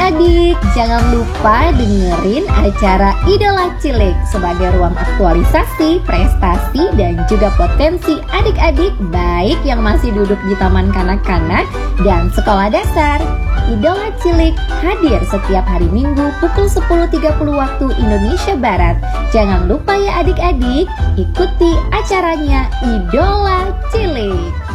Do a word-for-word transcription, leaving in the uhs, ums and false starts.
Adik-adik, jangan lupa dengerin acara Idola Cilik sebagai ruang aktualisasi, prestasi, dan juga potensi adik-adik baik yang masih duduk di taman kanak-kanak dan sekolah dasar. Idola Cilik hadir setiap hari Minggu pukul sepuluh tiga puluh waktu Indonesia Barat. Jangan lupa ya adik-adik, ikuti acaranya Idola Cilik.